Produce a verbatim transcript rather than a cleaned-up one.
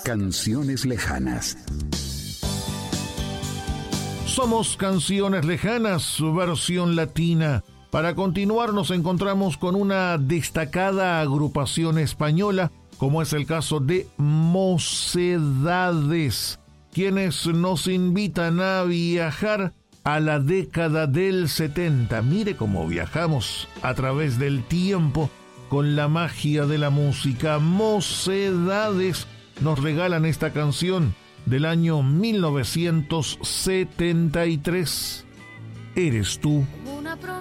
Canciones lejanas. Somos Canciones Lejanas, versión latina. Para continuar nos encontramos con una destacada agrupación española, como es el caso de Mocedades, quienes nos invitan a viajar a la década del setenta. Mire cómo viajamos a través del tiempo con la magia de la música. Mocedades nos regalan esta canción del año mil novecientos setenta y tres. Eres tú.